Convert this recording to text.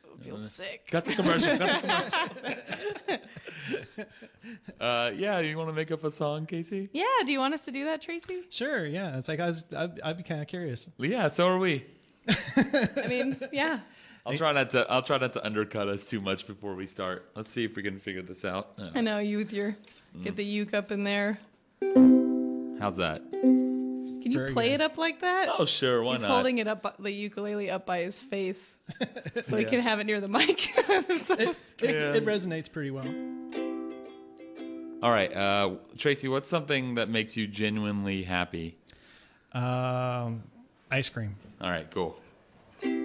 I feel sick. Got the commercial. Yeah, you want to make up a song, Casey? Yeah, do you want us to do that, Tracy? Sure, yeah. It's like I'd be kind of curious. Yeah, so are we. I mean, yeah. I'll try not to undercut us too much before we start. Let's see if we can figure this out. I know, you with your, get the uke up in there. How's that? Can you Very play good. it up like that? Oh, sure, why He's not? holding it up, the ukulele up by his face, so he can have it near the mic. It's so strange. It resonates pretty well. All right, Tracy, what's something that makes you genuinely happy? Ice cream. All right, cool.